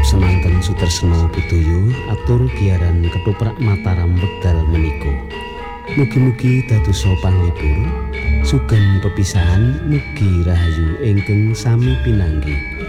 semanten Sutresna Budaya atur giaran ketoprak Mataram wekdal menika. Mugi-mugi dadosa panglipur, sugeng pepisahan, mugi rahayu ingkang sami pinanggih.